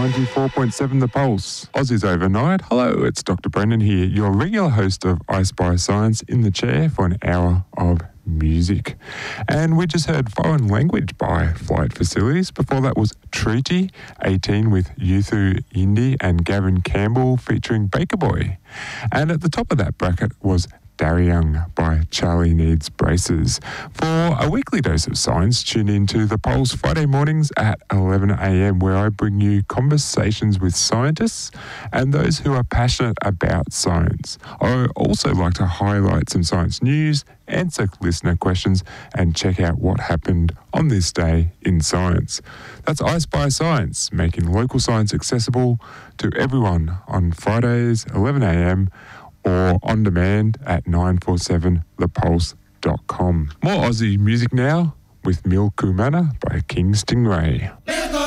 94.7 The Pulse. Aussies Overnight. Hello, it's Dr. Brendan here, your regular host of I Spy Science in the chair for an hour of music. And we just heard Foreign Language by Flight Facilities. Before that was Treaty 18 with Yuthu Yindi and Gavin Campbell featuring Baker Boy. And at the top of that bracket was Darryung by Charlie Needs Braces. For a weekly dose of science, tune in to The Pulse Friday mornings at 11 a.m, where I bring you conversations with scientists and those who are passionate about science. I also like to highlight some science news, answer listener questions, and check out what happened on this day in science. That's I Spy Science, making local science accessible to everyone on Fridays, 11 a.m, or on demand at 947thepulse.com. More Aussie music now with Mil Kumana by King Stingray.